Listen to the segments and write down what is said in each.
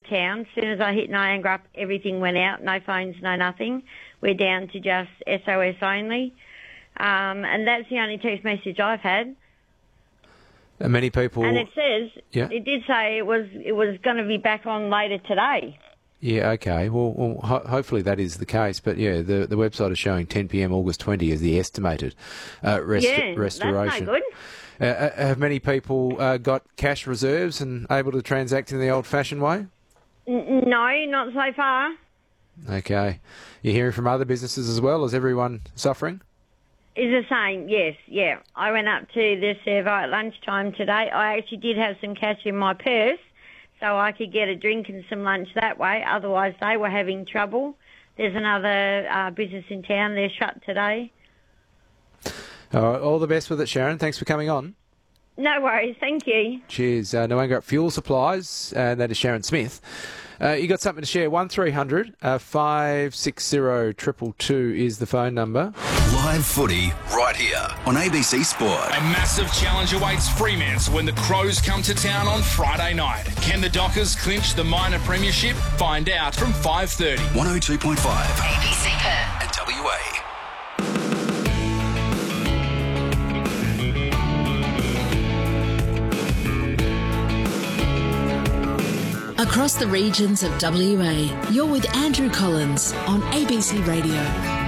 town. As soon as I hit Niangara, everything went out. No phones, no nothing. We're down to just SOS only. And that's the only text message I've had. And many people... And it says, it did say it was going to be back on later today. Yeah, okay. Well, hopefully that is the case. But, yeah, the website is showing 10 p.m. August 20 as the estimated restoration. That's no good. Have many people got cash reserves and able to transact in the old-fashioned way? No, not so far. Okay. You're hearing from other businesses as well? Is everyone suffering? Is the same, yes, yeah. I went up to the servo at lunchtime today. I actually did have some cash in my purse, so I could get a drink and some lunch that way. Otherwise, they were having trouble. There's another business in town. They're shut today. All the best with it, Sharon. Thanks for coming on. No worries. Thank you. Cheers. Noangara Fuel Supplies. That is Sharon Smith. You got something to share? 1300 560 222 is the phone number. Live footy right here on ABC Sport. A massive challenge awaits Fremantle when the Crows come to town on Friday night. Can the Dockers clinch the minor premiership? Find out from 5:30. 102.5 ABC Perth and WA. Across the regions of WA, you're with Andrew Collins on ABC Radio.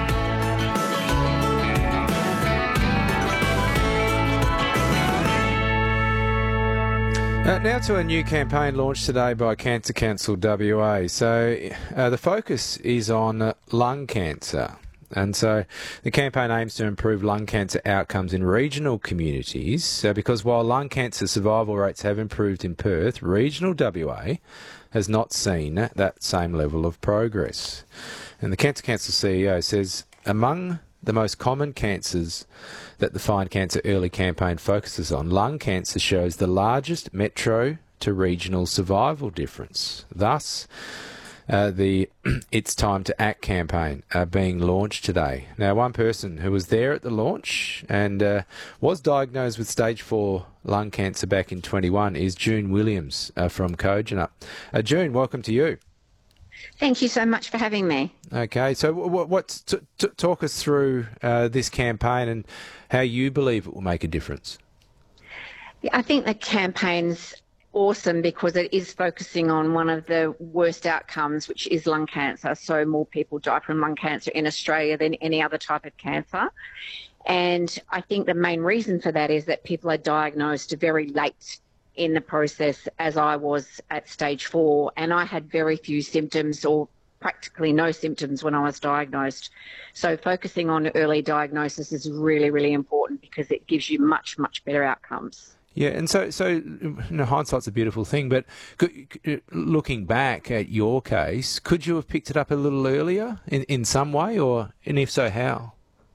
Now to a new campaign launched today by Cancer Council WA. So the focus is on lung cancer. And so the campaign aims to improve lung cancer outcomes in regional communities because while lung cancer survival rates have improved in Perth, regional WA has not seen that same level of progress. And the Cancer Council CEO says among the most common cancers that the Find Cancer Early campaign focuses on, lung cancer shows the largest metro to regional survival difference. Thus, the It's Time to Act campaign being launched today. Now, one person who was there at the launch and was diagnosed with stage 4 lung cancer back in 21 is June Williams from Kojonup. June, welcome to you. Thank you so much for having me. Okay, so talk us through this campaign and how you believe it will make a difference. Yeah, I think the campaign's awesome because it is focusing on one of the worst outcomes, which is lung cancer. So more people die from lung cancer in Australia than any other type of cancer. And I think the main reason for that is that people are diagnosed very late in the process, as I was at stage 4, and I had very few symptoms or practically no symptoms when I was diagnosed. So focusing on early diagnosis is really, really important because it gives you much, much better outcomes. Yeah, and so hindsight's a beautiful thing, but looking back at your case, could you have picked it up a little earlier in some way, and if so, how?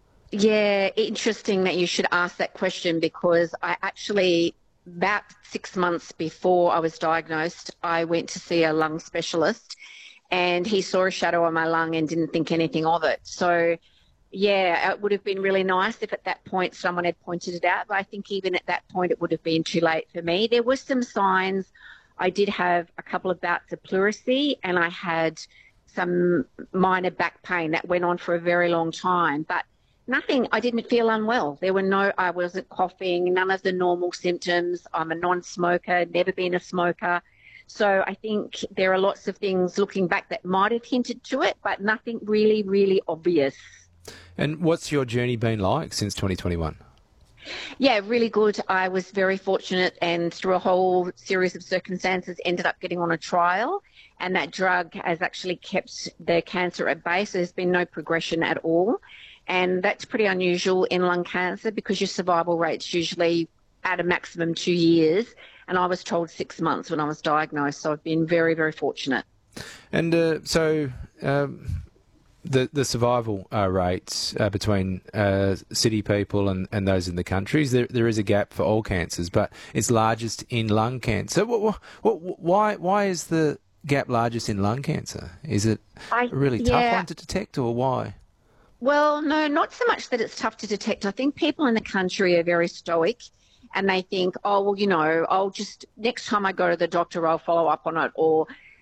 Yeah, interesting that you should ask that question because I actually, about 6 months before I was diagnosed, I went to see a lung specialist and he saw a shadow on my lung and didn't think anything of it. So, yeah, it would have been really nice if at that point someone had pointed it out, but I think even at that point it would have been too late for me. There were some signs. I did have a couple of bouts of pleurisy and I had some minor back pain that went on for a very long time, but nothing, I didn't feel unwell. I wasn't coughing, none of the normal symptoms. I'm a non-smoker, never been a smoker. So I think there are lots of things looking back that might have hinted to it, but nothing really, really obvious. And what's your journey been like since 2021? Yeah, really good. I was very fortunate and through a whole series of circumstances ended up getting on a trial, and that drug has actually kept the cancer at bay, so there's been no progression at all. And that's pretty unusual in lung cancer because your survival rate's usually at a maximum 2 years. And I was told 6 months when I was diagnosed. So I've been very, very fortunate. And the survival rates between city people and those in the countries, there is a gap for all cancers, but it's largest in lung cancer. Why is the gap largest in lung cancer? Is it a really tough one to detect or why? Well, no, not so much that it's tough to detect. I think people in the country are very stoic and they think, oh, well, I'll just, next time I go to the doctor, I'll follow up on it, or